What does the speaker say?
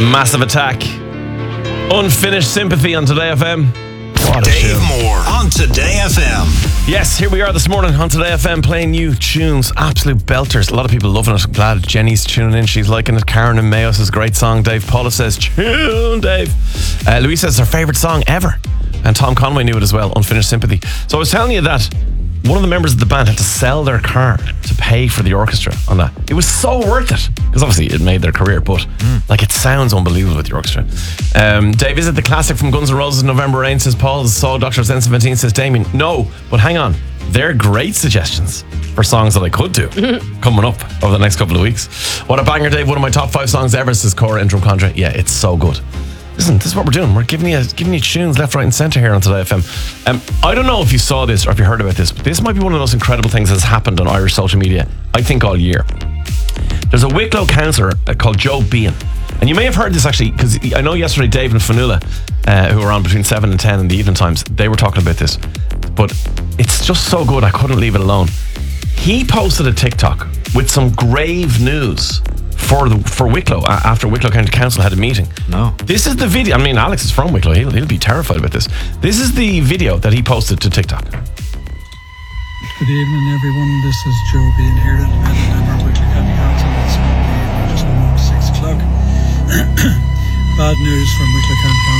Massive Attack. Unfinished Sympathy on Today FM. What a Dave tune. Moore on Today FM. Yes, here we are this morning on Today FM playing new tunes. Absolute belters. A lot of people loving it. I'm glad Jenny's tuning in. She's liking it. Karen and Mayo says, great song. Dave Paula says, tune, Dave. Louise says, it's her favourite song ever. And Tom Conway knew it as well, Unfinished Sympathy. So I was telling you that one of the members of the band had to sell their car to pay for the orchestra on that. It was so worth it, because obviously it made their career, but like it sounds unbelievable with the orchestra. Dave, is it the classic from Guns N' Roses, November Rain, says Paul? Saw Dr. Zen 17, says Damien. No, but hang on. They're great suggestions for songs that I could do coming up over the next couple of weeks. What a banger, Dave. One of my top 5 songs ever, says Cora in Drumcondra. Yeah, it's so good. Listen, this is what we're doing. We're giving you tunes left, right and centre here on Today FM. I don't know if you saw this or if you heard about this, but this might be one of those incredible things that's happened on Irish social media, I think all year. There's a Wicklow councillor called Joe Bean. And you may have heard this actually, because I know yesterday Dave and Fanula, who were on between 7 and 10 in the evening times, they were talking about this. But it's just so good, I couldn't leave it alone. He posted a TikTok with some grave news for Wicklow after Wicklow County Council had a meeting. No. This is the video. I mean, Alex is from Wicklow. He'll be terrified about this. This is the video that he posted to TikTok. Good evening, everyone. This is Joe Bean here, the independent member of Wicklow County Council. It's just about 6 o'clock. Bad news from Wicklow County Council.